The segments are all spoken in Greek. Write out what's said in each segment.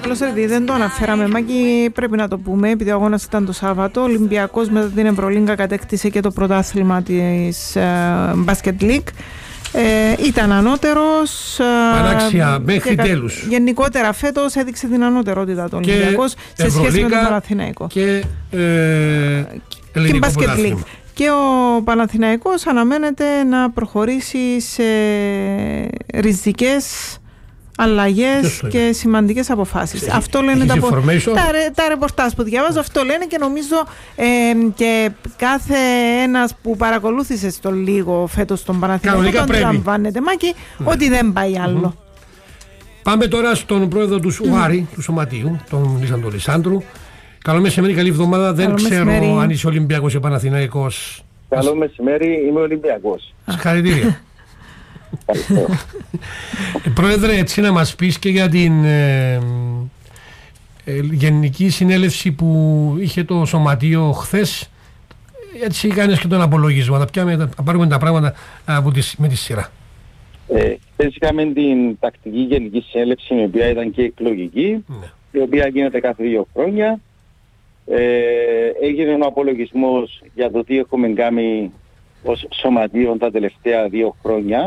Απλώς επειδή δεν το αναφέραμε, Μάκη, πρέπει να το πούμε, επειδή ο αγώνας ήταν το Σάββατο, ο Ολυμπιακός μετά την Ευρωλίγκα κατέκτησε και το πρωτάθλημα της Basket League. Ήταν ανώτερος. Παράξια μέχρι τέλους. Γενικότερα φέτος έδειξε την ανώτερότητα του Ολυμπιακός σε σχέση με τον Παναθηναϊκό. Και ελληνικό πρωτάθλημα. Και ο Παναθηναϊκός αναμένεται να προχωρήσει σε ριζικές αλλαγές και σημαντικές αποφάσεις. Αυτό λένε τα ρεπορτάζ που διαβάζω, αυτό λένε και νομίζω και κάθε ένας που παρακολούθησε στο λίγο φέτος τον Παναθηναϊκό το αντιλαμβάνεται, Μάκη, ότι δεν πάει άλλο. Πάμε τώρα στον πρόεδρο του ΟΑΡΗ, του Σωματείου, τον Λίσαντο Λισάντρου. Καλό μεσημέρι, καλή εβδομάδα. Δεν ξέρω αν είσαι Ολυμπιακός ή Παναθηναϊκός. Καλό μεσημέρι, είμαι Ολυμπιακός. Συγχαρητήρια. Πρόεδρε, έτσι να μας πεις και για την γενική συνέλευση που είχε το Σωματείο χθες. Έτσι κάνεις και τον απολογισμό. Θα πάρουμε τα πράγματα με τη σειρά. Χθες είχαμε την τακτική γενική συνέλευση, η οποία ήταν και εκλογική, η οποία γίνεται κάθε 2 χρόνια. Έγινε ο απολογισμός για το τι έχουμε κάνει ως Σωματείο τα τελευταία 2 χρόνια.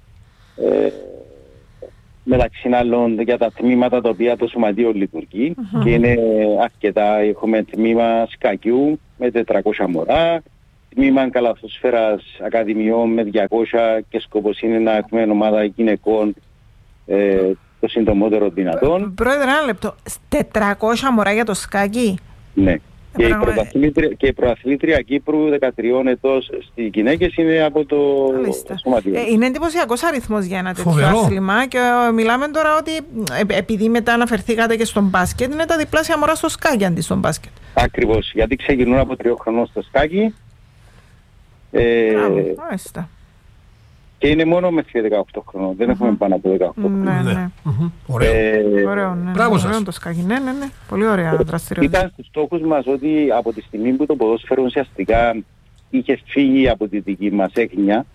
Μεταξύ άλλων για τα τμήματα τα οποία το Σωματείο λειτουργεί και είναι αρκετά. Έχουμε τμήμα σκακιού με 400 μωρά, τμήμα καλαθόσφαιρας ακαδημιών με 200 και σκοπός είναι να έχουμε ομάδα γυναικών το συντομότερο δυνατόν. Πρόεδρε, ένα λεπτό. 400 μωρά για το σκάκι? Ναι. Και η πρωταθλήτρια Κύπρου 13 ετών στις γυναίκες είναι από το Σωματείο. Είναι εντυπωσιακός αριθμός για ένα τέτοιο άθλημα και μιλάμε τώρα ότι επειδή μετά αναφερθήκατε και στον μπάσκετ, είναι τα διπλάσια μωρά στο σκάκι αντί στον μπάσκετ. Ακριβώς, γιατί ξεκινούν από 3 χρονών στο σκάκι και είναι μόνο μέχρι 18 χρονών, δεν έχουμε πάνω από 18 χρονών. Ναι. Ωραίο, ναι. Μπράβο σας. Το σκάκι, ναι. Πολύ ωραία δραστηριότητα. Ήταν στους στόχους μας ότι από τη στιγμή που το ποδόσφαιρο ουσιαστικά είχε φύγει από τη δική μας έγνοια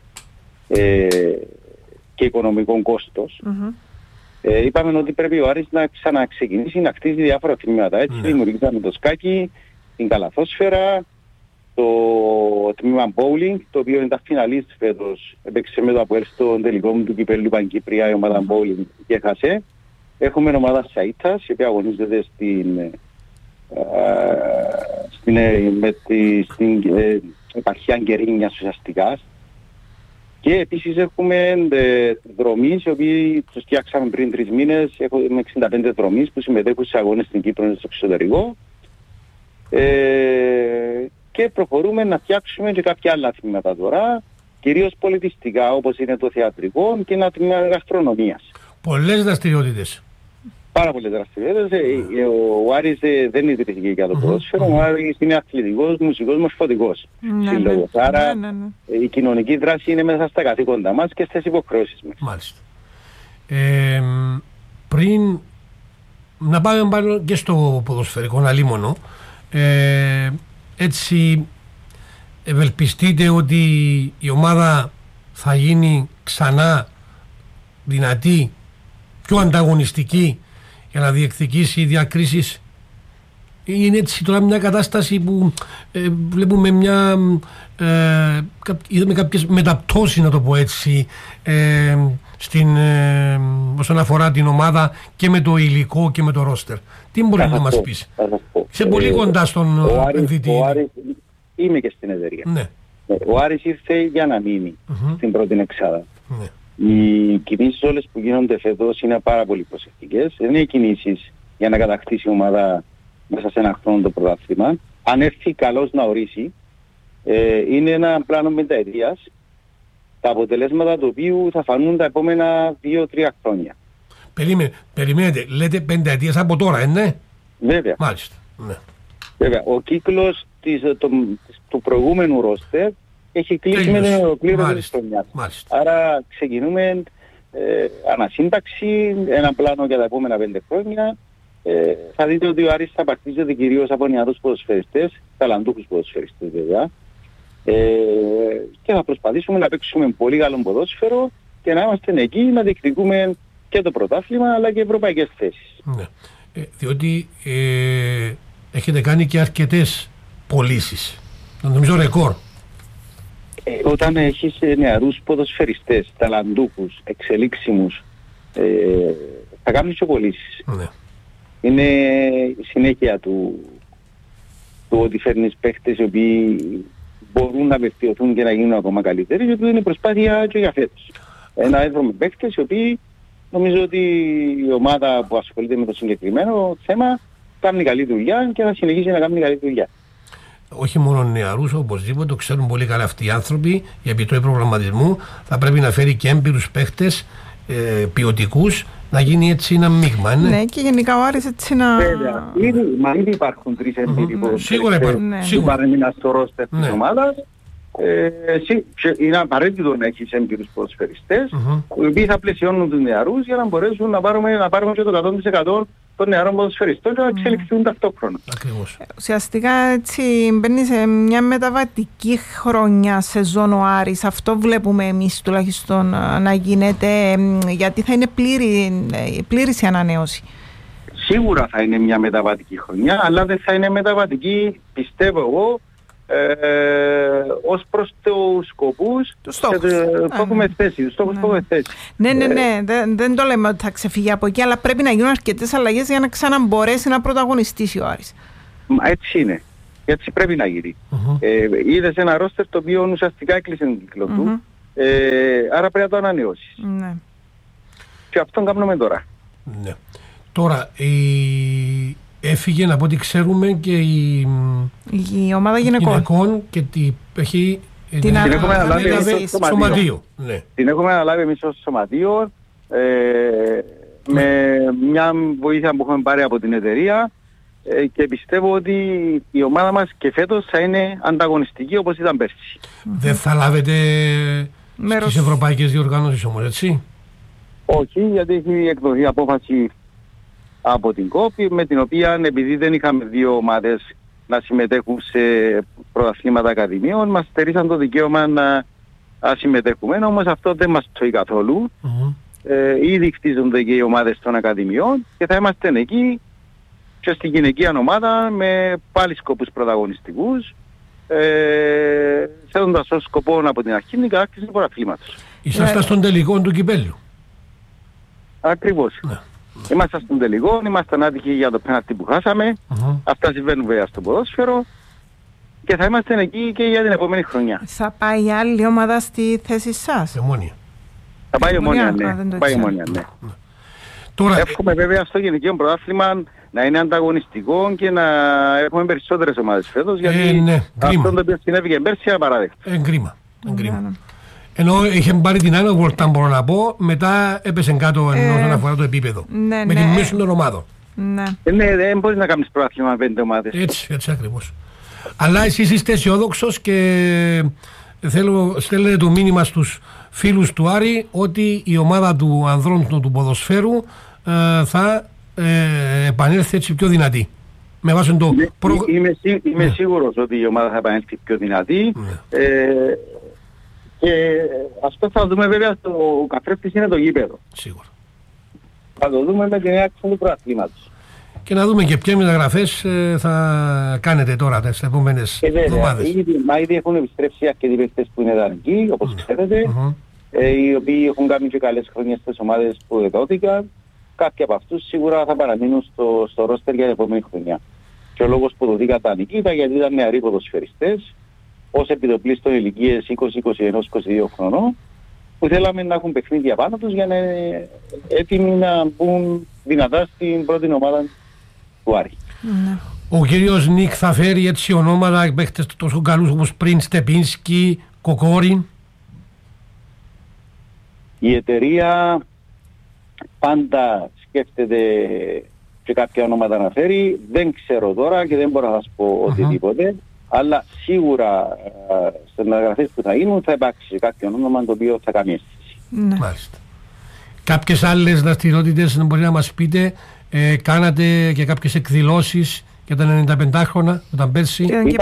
και οικονομικό κόστος, είπαμε ότι πρέπει ο Άρης να ξαναξεκινήσει να χτίζει διάφορα τμήματα. Έτσι δημιουργήσαμε το σκάκι, την καλαθόσφαιρα, το τμήμα bowling, το οποίο είναι τα φιναλίστ φέτος. Έπαιξε με το ΑΠΟΕΛ στο τελικό του κυπέλλου Παγκύπρια η ομάδα bowling και έχασε. Έχουμε ομάδα Σαΐτας, η οποία αγωνίζεται στην επαρχία Γκερίνιας ουσιαστικά. Και επίσης έχουμε δρομείς, οι οποίοι τους φτιάξαμε πριν 3 μήνες. Έχουμε 65 δρομείς που συμμετέχουν σε αγώνες στην Κύπρο και στο εξωτερικό. Και προχωρούμε να φτιάξουμε και κάποια άλλα τμήματα τώρα, κυρίως πολιτιστικά, όπως είναι το θεατρικό και ένα τμήμα γαστρονομίας. Πολλές δραστηριότητες. Πάρα πολλές δραστηριότητες. Ο Άρης δεν ιδρύθηκε για το ποδόσφαιρο, ο Άρης είναι αθλητικός, μουσικός, μορφωτικός σύλλογος. Άρα η κοινωνική δράση είναι μέσα στα καθήκοντα μας και στις υποχρεώσεις μας. Μάλιστα. Πριν να πάμε πάλι και στο ποδοσφαιρικό αλίμονο, έτσι ευελπιστείτε ότι η ομάδα θα γίνει ξανά δυνατή, πιο ανταγωνιστική για να διεκδικήσει διακρίσεις? Είναι έτσι τώρα μια κατάσταση που βλέπουμε είδαμε κάποιες μεταπτώσεις, να το πω έτσι, όσον αφορά την ομάδα και με το υλικό και με το ρόστερ. Τι μπορεί να μας πεις? Είσαι πολύ κοντά στον επενδυτή. Είμαι και στην εταιρεία. Ναι. Ο Άρης ήρθε για να μείνει στην πρώτη εξάδα. Οι κινήσεις όλες που γίνονται φέτος είναι πάρα πολύ προσεκτικές. Δεν είναι κινήσεις για να κατακτήσει η ομάδα μέσα σε ένα χρόνο το πρωτάθλημα. Αν έρθει καλώς να ορίσει, είναι ένα πλάνο πενταετίας, τα αποτελέσματα του οποίου θα φανούν τα επόμενα 2-3 χρόνια. Περιμένετε, λέτε πενταετίας από τώρα, ναι? Βέβαια. Μάλιστα. Ναι. Βέβαια, ο κύκλος του προηγούμενου ρόστερ έχει κλείσει με την ολοκλήρωση της χρονιάς. Άρα ξεκινούμε ανασύνταξη, ένα πλάνο για τα επόμενα 5 χρόνια. Θα δείτε ότι ο Άρης θα παρτίζεται κυρίως από νεαρούς ποδοσφαιριστές, ταλαντούχους ποδοσφαιριστές βέβαια, και θα προσπαθήσουμε να παίξουμε πολύ καλό ποδόσφαιρο και να είμαστε εκεί να διεκδικούμε και το πρωτάθλημα αλλά και ευρωπαϊκές θέσεις. Ναι. διότι έχετε κάνει και αρκετές πωλήσεις. Νομίζω ρεκόρ. Όταν έχεις νεαρούς ποδοσφαιριστές, ταλαντούχους, εξελίξιμους, θα κάνουν και πωλήσεις. Ναι. Είναι η συνέχεια του ότι φέρνεις παίχτες οι οποίοι μπορούν να βελτιωθούν και να γίνουν ακόμα καλύτεροι, γιατί είναι προσπάθεια και για φέτος. Να έβρουμε παίχτες οι οποίοι νομίζω ότι η ομάδα που ασχολείται με το συγκεκριμένο θέμα κάνει καλή δουλειά και θα συνεχίσει να κάνει καλή δουλειά. Όχι μόνο νεαρούς, οπωσδήποτε, το ξέρουν πολύ καλά αυτοί οι άνθρωποι. Η Επιτροπή Προγραμματισμού θα πρέπει να φέρει και έμπειρους παίχτες ποιοτικούς, να γίνει έτσι ένα μείγμα. Ναι, και γενικά ο Άρης έτσι να... Βέβαια, ήδη υπάρχουν 3 έμπειροι ποδοσφαιριστές. Σίγουρα υπάρχουν. Που παρέμειναν στο ρόστερ της ομάδας. Είναι απαραίτητο να έχεις έμπειρους ποδοσφαιριστές, οι οποίοι θα πλαισιώνουν τους νεαρούς για να μπορέσουν να πάρουμε και το 100% των νεαρών ποδοσφαιριστών και να εξελιχθούν ταυτόχρονα. Ακριβώς. Ουσιαστικά έτσι μπαίνει σε μια μεταβατική χρονιά σεζόν ο Άρης. Αυτό βλέπουμε εμείς τουλάχιστον να γίνεται, γιατί θα είναι πλήρης η ανανέωση. Σίγουρα θα είναι μια μεταβατική χρονιά, αλλά δεν θα είναι μεταβατική, πιστεύω εγώ, ως προς τους σκοπούς που έχουμε θέσει, τους στόχους που έχουμε θέσει. Ναι, δεν το λέμε ότι θα ξεφύγει από εκεί, αλλά πρέπει να γίνουν αρκετές αλλαγές για να ξαναμπορέσει να πρωταγωνιστήσει ο Άρης. Έτσι είναι. Έτσι πρέπει να γίνει. Είδες ένα ρόστερ το οποίο ουσιαστικά έκλεισε τον κύκλο του, άρα πρέπει να το ανανεώσεις. Ναι. Και αυτόν κάνουμε τώρα. Ναι. Τώρα, έφυγε από ό,τι ξέρουμε και η ομάδα γυναικών και έχει την έχουμε αναλάβει σωματείο. Ναι. Την έχουμε αναλάβει εμείς ως σωματείο με μια βοήθεια που έχουμε πάρει από την εταιρεία και πιστεύω ότι η ομάδα μας και φέτος θα είναι ανταγωνιστική όπως ήταν πέρσι. Δεν θα λάβετε στις ευρωπαϊκές διοργανώσεις όμως, έτσι? Όχι, γιατί έχει εκδοθεί απόφαση από την κόπη, με την οποία επειδή δεν είχαμε 2 ομάδες να συμμετέχουν σε πρωταθλήματα ακαδημίων, μας στερήσαν το δικαίωμα να συμμετέχουμε, όμως αυτό δεν μας τοεί καθόλου. Ήδη χτίζονται και οι ομάδες των ακαδημιών και θα είμαστε εκεί και στην γυναικεία ομάδα με πάλι σκοπούς πρωταγωνιστικούς, θέλοντας ως σκοπό από την αρχή την κατάκτηση του πρωταθλήματος. Είσαστε στον τελικό του κυπέλλου. Ακριβώς. Ναι. Είμαστε στον τελικό, ήμασταν άτυχοι για το πέναλτι που χάσαμε. Αυτά συμβαίνουν βέβαια στο ποδόσφαιρο και θα είμαστε εκεί και για την επόμενη χρονιά. Θα πάει η άλλη ομάδα στη θέση σας? Ομόνια. Θα πάει η Ομόνια, ναι. Τώρα... Εύχομαι βέβαια στο γυναικείο πρωτάθλημα να είναι ανταγωνιστικό και να έχουμε περισσότερες ομάδες φέτος, γιατί αυτό το οποίο συνέβη και πέρσι απαράδεκτο. Κρίμα. Ενώ είχε πάρει την άλλη βολτά, μπορώ να πω, μετά έπεσε κάτω όσον αφορά το επίπεδο. Με τη μέση των ομάδων. Ναι, δεν μπορείς να κάνεις πρόθυμα με 5 ομάδες. Έτσι ακριβώς. Αλλά εσείς είστε αισιόδοξος και στέλνετε το μήνυμα στους φίλους του Άρη ότι η ομάδα του ανδρών του ποδοσφαίρου θα επανέλθει έτσι πιο δυνατή. Με βάση το είμαι σίγουρος ότι η ομάδα θα επανέλθει πιο δυνατή. Και αυτό θα δούμε βέβαια στο καθρέφτης είναι το γήπεδο. Σίγουρα. Θα το δούμε με την έναρξη του πρωταθλήματος. Και να δούμε και ποιες μεταγραφές θα κάνετε τώρα τις επόμενες εβδομάδες. Ήδη έχουν επιστρέψει αρκετοί παίκτες που είναι δανεικοί, όπως ξέρετε, οι οποίοι έχουν κάνει και καλές χρονιές στις ομάδες που εδόθηκαν. Κάποιοι από αυτούς σίγουρα θα παραμείνουν στο ρόστερ για την επόμενη χρονιά. Και ο λόγος που δοθήκαν δανεικοί ήταν γιατί ήταν νεαροί ποδοσφαιριστές, ως επιτοπλίστων ηλικίες 20, 21, 22 χρονών, που θέλαμε να έχουν παιχνίδια πάνω τους για να είναι έτοιμοι να μπουν δυνατά στην πρώτη ομάδα του Άρη. Ο κύριος Νίκ θα φέρει έτσι ονόματα παίχτες τόσο καλούς όπως πριν Στεπίνσκι, Κοκόριν. Η εταιρεία πάντα σκέφτεται και κάποια ονόματα να φέρει. Δεν ξέρω τώρα και δεν μπορώ να σας πω οτιδήποτε. Αλλά σίγουρα στις μεταγραφές που θα γίνουν θα υπάρξει κάποιο όνομα το οποίο θα κάνει αίσθηση. Μάλιστα. Κάποιες άλλες δραστηριότητες μπορεί να μας πείτε? Κάνατε και κάποιες εκδηλώσεις για τα 95χρονα όταν πέρσι?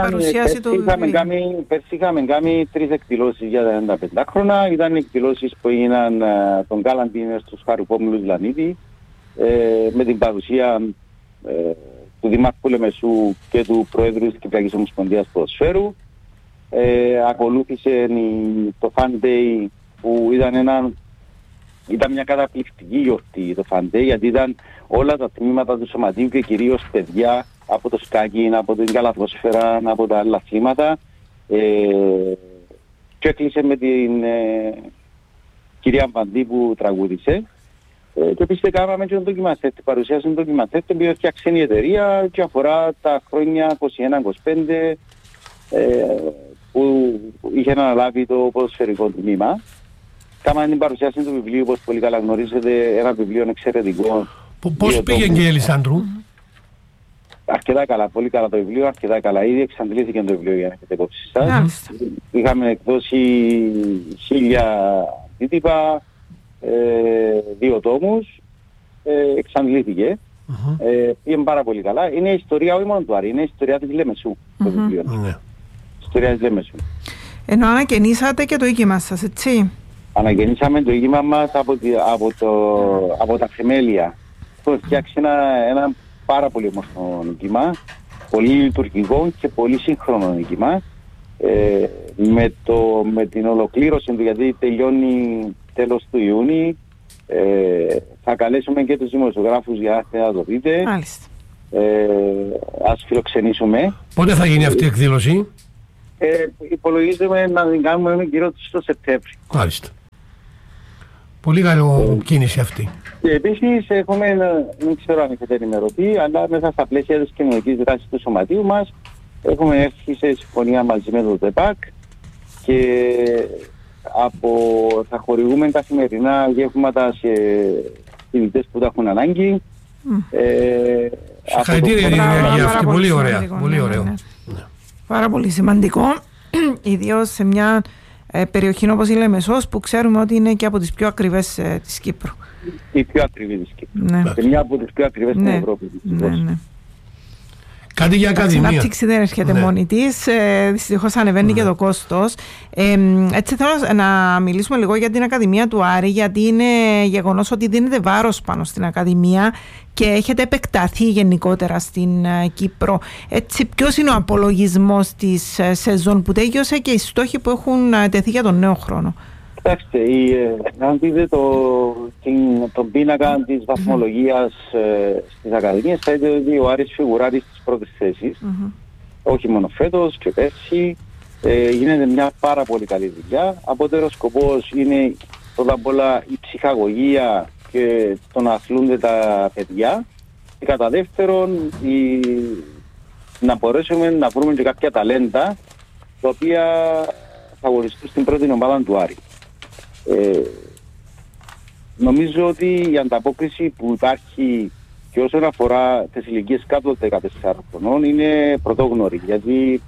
Πέρσι είχαμε κάνει 3 εκδηλώσεις για τα 95χρονα. Ήταν εκδηλώσεις που έγιναν τον Καλαντίνερ στους Χαρουπόμιλους Λανίδη με την παρουσία του Δημάρχου Λεμεσού και του Προέδρου της Κυπριακής Ομοσπονδίας Ποδοσφαίρου. Ακολούθησε το Fan Day που ήταν μια καταπληκτική γιορτή το Fan Day, γιατί ήταν όλα τα τμήματα του σωματείου και κυρίως παιδιά από το σκάκι, από την καλαθόσφαιρα, από τα άλλα αθλήματα, και έκλεισε με την κυρία Μπαντή που τραγούδισε, και επίσης κάναμε και τον ντοκιμαντέρ, παρουσίασε τον ντοκιμαντέρ το οποίο έφτιαξε η εταιρεία και αφορά τα χρόνια 21-25 που είχε αναλάβει το ποδοσφαιρικό τμήμα. Κάμανε την παρουσίαση του βιβλίου, όπως πολύ καλά γνωρίζετε, ένα βιβλίο εξαιρετικό. Πώς πήγε και η Ελισάνδρου? Αρκετά καλά, πολύ καλά το βιβλίο, αρκετά καλά. Ήδη εξαντλήθηκε το βιβλίο για να έχετε υπόψη σας. Είχαμε εκδώσει 1000 αντίτυπα, 2 τόμους, εξαντλήθηκε. Πήγε πάρα πολύ καλά. Είναι η ιστορία όχι μόνο του Άρη, είναι η ιστορία της Λεμεσού το βιβλίο. Ιστορία της Λεμεσού. Ενώ ανακαινήσατε και το οίκημα σας, έτσι? Ανακαινήσαμε το οίκημα μας από τα θεμέλια. Έχω φτιάξει ένα πάρα πολύ όμορφο οίκημα, πολύ λειτουργικό και πολύ σύγχρονο οίκημα. Με την ολοκλήρωση του, γιατί τελειώνει τέλος του Ιούνιου, θα καλέσουμε και τους δημοσιογράφους για να το δείτε. Μάλιστα. Ας φιλοξενήσουμε. Πότε θα γίνει αυτή η εκδήλωση? Υπολογίζουμε να την κάνουμε γύρω στο Σεπτέμβρη. Μάλιστα. Πολύ καλή κίνηση αυτή. Και επίσης έχουμε, δεν ξέρω αν έχετε ενημερωθεί, αλλά μέσα στα πλαίσια της κοινωνικής δράσης του σωματείου μας έχουμε έρθει σε συμφωνία μαζί με το ΤΕΠΑΚ και θα χορηγούμε καθημερινά γεύματα σε φοιτητές που τα έχουν ανάγκη. Συγχαρητήρια για την ενέργεια αυτή, πολύ ωραία. Πολύ ωραίο. Πάρα πολύ σημαντικό, ιδίως σε μια περιοχή όπως η Λεμεσός, που ξέρουμε ότι είναι και από τις πιο ακριβές της Κύπρου. Η πιο ακριβή της Κύπρου. Ναι. Και μια από τις πιο ακριβές στην Ευρώπη. Ναι. Κάτι για ακαδημία. Η ανάπτυξη δεν έρχεται μόνη της, δυστυχώς ανεβαίνει και το κόστος. Έτσι θέλω να μιλήσουμε λίγο για την Ακαδημία του Άρη, γιατί είναι γεγονός ότι δίνεται βάρος πάνω στην Ακαδημία και έχετε επεκταθεί γενικότερα στην Κύπρο. Έτσι, ποιος είναι ο απολογισμός της σεζόν που τέγιωσε και οι στόχοι που έχουν τεθεί για τον νέο χρόνο? Κοιτάξτε, αν δείτε τον πίνακα της βαθμολογίας στις Ακαδημίες, θα δείτε ότι ο Άρης φιγουράρει στις πρώτες θέσεις. Όχι μόνο φέτος και πέρσι. Γίνεται μια πάρα πολύ καλή δουλειά. Απότερος σκοπός είναι πρώτα απ' όλα η ψυχαγωγία και το να αθλούνται τα παιδιά. Και κατά δεύτερον, να μπορέσουμε να βρούμε και κάποια ταλέντα τα οποία θα αγωνιστούν στην πρώτη ομάδα του Άρη. Νομίζω ότι η ανταπόκριση που υπάρχει και όσον αφορά τις ηλικίες κάτω των 14 χρονών είναι πρωτόγνωρη, γιατί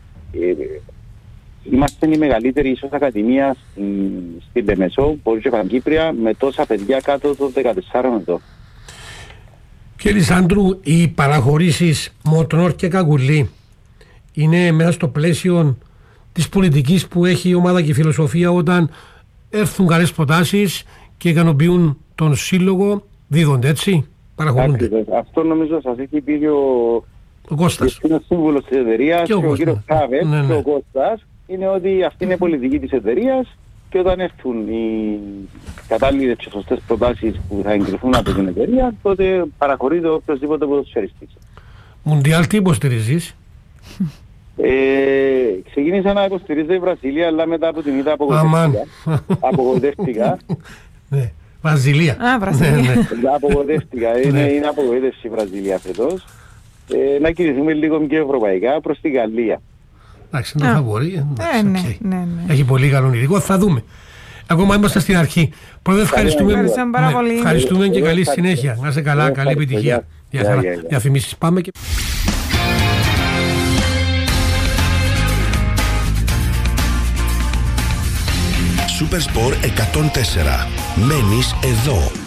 είμαστε η μεγαλύτερη ίσως ακαδημία στην Λεμεσό, μπορεί και Παγκύπρια, με τόσα παιδιά κάτω των 14 ετών. Κύριε Λισάνδρου, οι παραχωρήσεις Μοτρονόρ και Καγκουλή είναι μέσα στο πλαίσιο της πολιτικής που έχει η ομάδα και η φιλοσοφία, όταν έρθουν καλές προτάσεις και ικανοποιούν τον σύλλογο, δίδονται, έτσι, παραχωρούνται? Αυτό νομίζω σας έχει πει ο Κώστας, ο σύμβουλος της εταιρείας και ο κύριος Κάβετ και ο Κώστας, είναι ότι αυτή είναι η πολιτική της εταιρείας και όταν έρθουν οι κατάλληλες και σωστές προτάσεις που θα εγκριθούν από την εταιρεία, τότε παραχωρείται οποιοσδήποτε ποδοσφαιριστής. Μουντιάλ τι υποστηρίζεις? Ξεκίνησα να υποστηρίζω η Βραζιλία, αλλά μετά από την είδα απογοητεύτηκα. Ναι, Βραζιλία. Απογοητεύτηκα. Είναι απογοήτευση η Βραζιλία φέτος. Να κινηθούμε λίγο και ευρωπαϊκά προς τη Γαλλία. Εντάξει, δεν θα μπορεί. Έχει πολύ καλό ειδικό, θα δούμε. Ακόμα είμαστε στην αρχή. Πρώτα ευχαριστούμε και καλή συνέχεια. Να είστε καλά, καλή επιτυχία. Διαφημίσεις πάμε και... Supersport 104. Μένεις εδώ.